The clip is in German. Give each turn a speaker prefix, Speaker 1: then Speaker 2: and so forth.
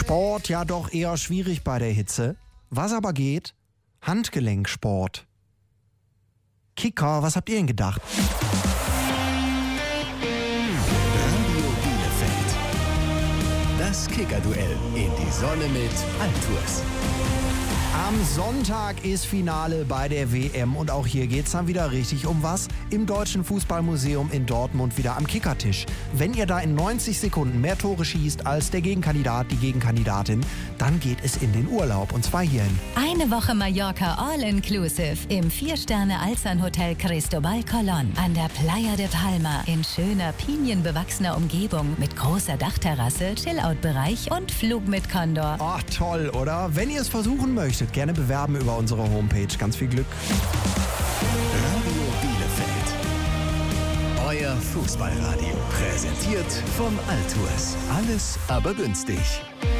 Speaker 1: Sport ja doch eher schwierig bei der Hitze. Was aber geht? Handgelenksport. Kicker, was habt ihr denn gedacht?
Speaker 2: Radio Bielefeld. Das Kicker-Duell in die Sonne mit Altours.
Speaker 1: Am Sonntag ist Finale bei der WM und auch hier geht's dann wieder richtig um was. Im Deutschen Fußballmuseum in Dortmund wieder am Kickertisch. Wenn ihr da in 90 Sekunden mehr Tore schießt als der Gegenkandidat, die Gegenkandidatin, dann geht es in den Urlaub und zwar hierhin.
Speaker 3: Eine Woche Mallorca All-Inclusive im 4-Sterne-Alzan-Hotel Cristobal Colón an der Playa de Palma in schöner, pinienbewachsener Umgebung mit großer Dachterrasse, Chillout-Bereich und Flug mit Condor.
Speaker 1: Ach toll, oder? Wenn ihr es versuchen möchtet, gerne bewerben über unsere Homepage. Ganz viel Glück.
Speaker 2: Radio Bielefeld. Euer Fußballradio. Präsentiert von Altours. Alles aber günstig.